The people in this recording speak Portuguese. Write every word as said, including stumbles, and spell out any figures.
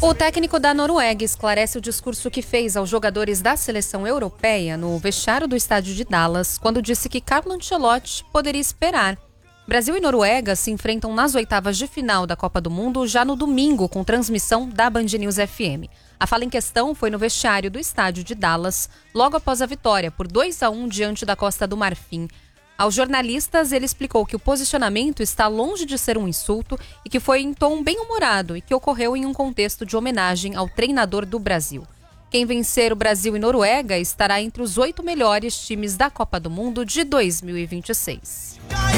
O técnico da Noruega esclarece o discurso que fez aos jogadores da seleção europeia no vestiário do estádio de Dallas, quando disse que Carlo Ancelotti poderia esperar. Brasil e Noruega se enfrentam nas oitavas de final da Copa do Mundo já no domingo, com transmissão da Band News F M. A fala em questão foi no vestiário do estádio de Dallas, logo após a vitória por dois a um diante da Costa do Marfim. Aos jornalistas, ele explicou que o posicionamento está longe de ser um insulto e que foi em tom bem-humorado e que ocorreu em um contexto de homenagem ao treinador do Brasil. Quem vencer o Brasil e Noruega estará entre os oito melhores times da Copa do Mundo de dois mil e vinte e seis.